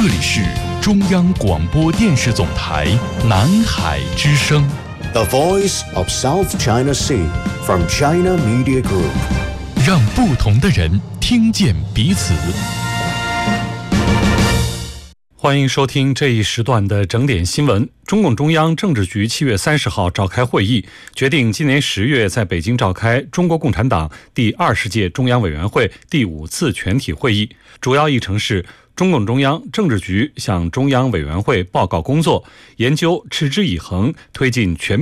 里是中央广播电视总台南海之声 The Voice of South China Sea from China Media Group， 让不同的人听见彼此。欢迎收听这一时段的整点新闻。中共中央政治局7月30号召开会议，决定今年10月在北京召开中国共产党第20届中央委员会第5次全体会议。主要议程是中共中央政治局向中央委员会报告工作，研究持之以恒推进全面